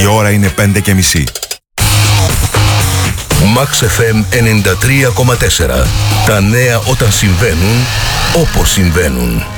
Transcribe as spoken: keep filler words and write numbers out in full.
Η ώρα είναι πέντε και μισή. Max εφ εμ ενενήντα τρία κόμμα τέσσερα. Τα νέα όταν συμβαίνουν, όπως συμβαίνουν.